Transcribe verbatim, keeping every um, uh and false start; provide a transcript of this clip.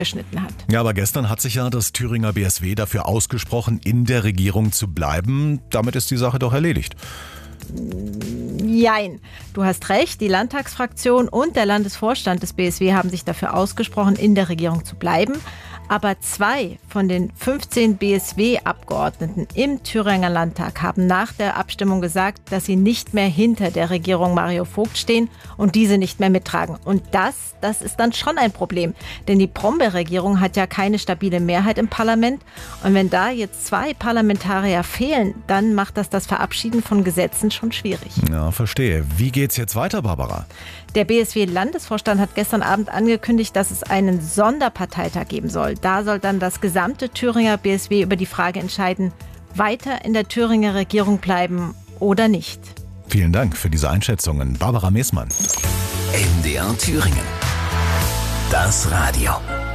geschnitten hat. Ja, aber gestern hat sich ja das Thüringer B S W dafür ausgesprochen, in der Regierung zu bleiben. Damit ist die Sache doch erledigt. Jein. Du hast recht, die Landtagsfraktion und der Landesvorstand des B S W haben sich dafür ausgesprochen, in der Regierung zu bleiben. Aber zwei von den fünfzehn B S W-Abgeordneten im Thüringer Landtag haben nach der Abstimmung gesagt, dass sie nicht mehr hinter der Regierung Mario Vogt stehen und diese nicht mehr mittragen. Und das, das ist dann schon ein Problem. Denn die Brombeer-Regierung hat ja keine stabile Mehrheit im Parlament. Und wenn da jetzt zwei Parlamentarier fehlen, dann macht das das Verabschieden von Gesetzen schon schwierig. Ja, verstehe. Wie geht's jetzt weiter, Barbara? Der B S W-Landesvorstand hat gestern Abend angekündigt, dass es einen Sonderparteitag geben soll. Da soll dann das gesamte Thüringer B S W über die Frage entscheiden, weiter in der Thüringer Regierung bleiben oder nicht. Vielen Dank für diese Einschätzungen. Barbara Meßmann. M D R Thüringen. Das Radio.